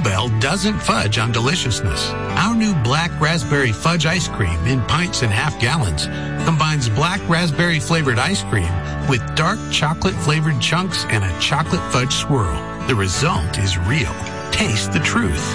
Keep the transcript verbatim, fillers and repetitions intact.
Bell doesn't fudge on deliciousness. Our new black raspberry fudge ice cream in pints and half gallons combines black raspberry flavored ice cream with dark chocolate flavored chunks and a chocolate fudge swirl. The result is real. Taste the truth.